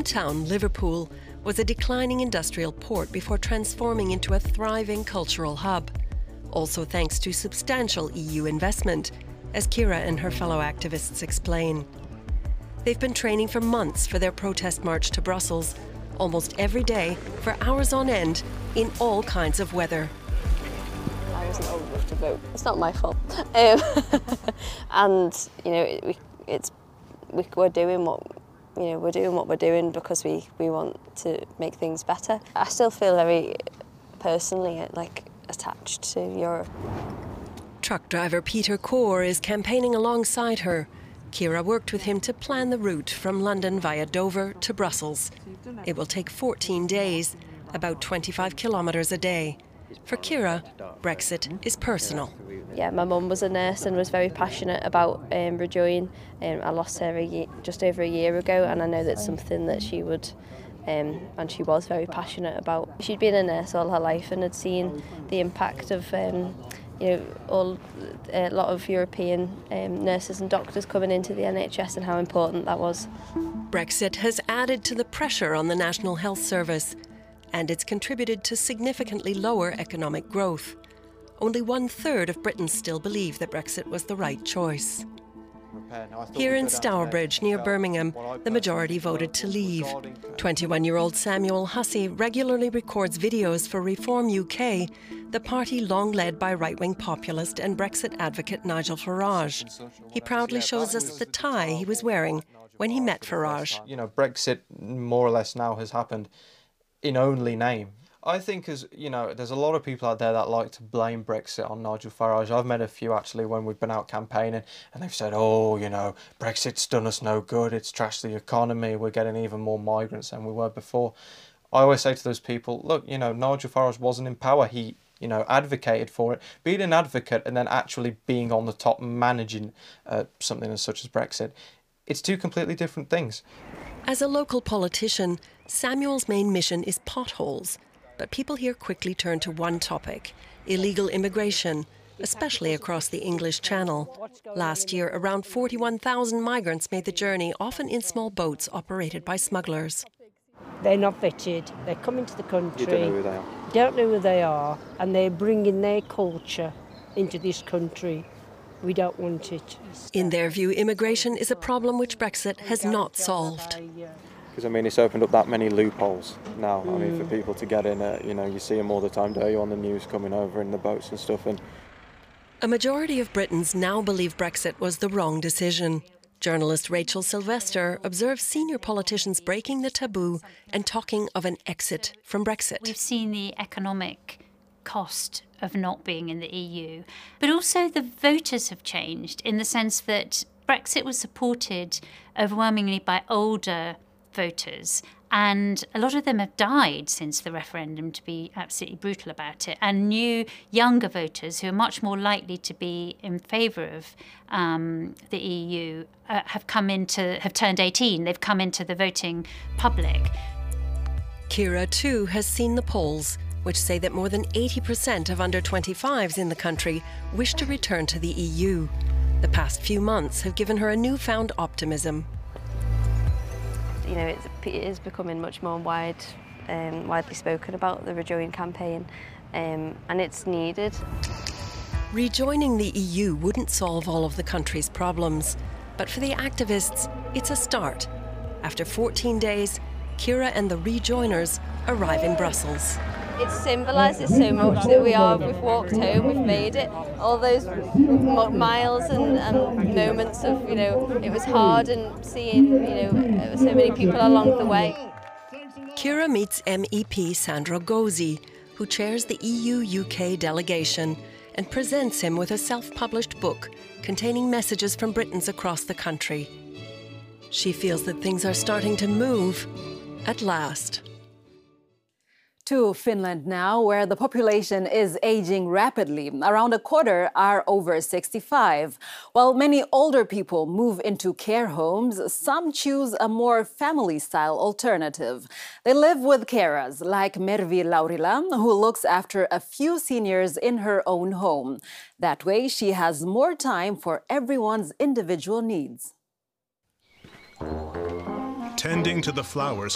town, Liverpool, was a declining industrial port before transforming into a thriving cultural hub. Also thanks to substantial EU investment, as Kira and her fellow activists explain. They've been training for months for their protest march to Brussels, almost every day, for hours on end, in all kinds of weather. I wasn't old enough to vote. It's not my fault. And you know, we're doing what we're doing because we want to make things better. I still feel very personally attached to Europe. Truck driver Peter Core is campaigning alongside her. Kira worked with him to plan the route from London via Dover to Brussels. It will take 14 days, about 25 kilometres a day. For Kira, Brexit is personal. Yeah, my mum was a nurse and was very passionate about rejoin. I lost her just over a year ago, and I know that's something that she would, and she was very passionate about. She'd been a nurse all her life and had seen the impact of a lot of European nurses and doctors coming into the NHS and how important that was. Brexit has added to the pressure on the National Health Service, and it's contributed to significantly lower economic growth. Only 1/3 of Britons still believe that Brexit was the right choice. Here in Stourbridge, near Birmingham, the majority voted to leave. 21-year-old Samuel Hussey regularly records videos for Reform UK, the party long led by right-wing populist and Brexit advocate Nigel Farage. He proudly shows us the tie he was wearing when he met Farage. You know, Brexit more or less now has happened in only name. I think there's a lot of people out there that like to blame Brexit on Nigel Farage. I've met a few actually when we've been out campaigning, and they've said, oh, Brexit's done us no good, it's trashed the economy, we're getting even more migrants than we were before. I always say to those people, look, Nigel Farage wasn't in power, he advocated for it. Being an advocate and then actually being on the top managing something as such as Brexit, it's two completely different things. As a local politician, Samuel's main mission is potholes. But people here quickly turn to one topic: illegal immigration, especially across the English Channel. Last year, around 41,000 migrants made the journey, often in small boats operated by smugglers. They're not vetted, they come into the country, You don't know who they are. Don't know who they are, and they're bringing their culture into this country. We don't want it. In their view, immigration is a problem which Brexit has not solved. Because, it's opened up that many loopholes now. For people to get in, you see them all the time, don't you, on the news coming over in the boats and stuff. And a majority of Britons now believe Brexit was the wrong decision. Journalist Rachel Sylvester observes senior politicians breaking the taboo and talking of an exit from Brexit. We've seen the economic cost of not being in the EU, but also the voters have changed in the sense that Brexit was supported overwhelmingly by older voters, and a lot of them have died since the referendum, to be absolutely brutal about it, and new younger voters who are much more likely to be in favour of the EU have turned 18, they've come into the voting public. Kira too has seen the polls, which say that more than 80% of under 25s in the country wish to return to the EU. The past few months have given her a newfound optimism. It is becoming much more widely spoken about, the Rejoin campaign, and it's needed. Rejoining the EU wouldn't solve all of the country's problems, but for the activists, it's a start. After 14 days, Kira and the rejoiners arrive in Brussels. It symbolises so much that we've walked home, we've made it. All those miles and moments of, it was hard, and seeing, so many people along the way. Kira meets MEP Sandra Gozzi, who chairs the EU-UK delegation, and presents him with a self-published book containing messages from Britons across the country. She feels that things are starting to move at last. To Finland now, where the population is aging rapidly. Around a quarter are over 65. While many older people move into care homes, some choose a more family-style alternative. They live with carers like Mervi Laurila, who looks after a few seniors in her own home. That way, she has more time for everyone's individual needs. Tending to the flowers